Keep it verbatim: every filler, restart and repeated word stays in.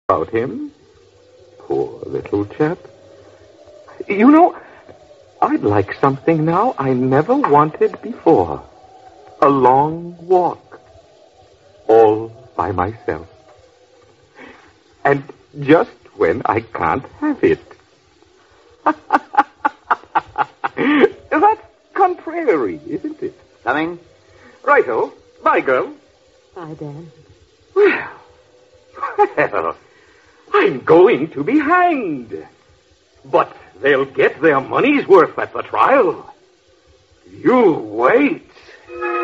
About him? Poor little chap. You know, I'd like something now I never wanted before. A long walk. All by myself. And just when I can't have it. That's contrary, isn't it? Coming? Righto. Bye, girl. Bye, Dan. Well, well, I'm going to be hanged. But they'll get their money's worth at the trial. You wait.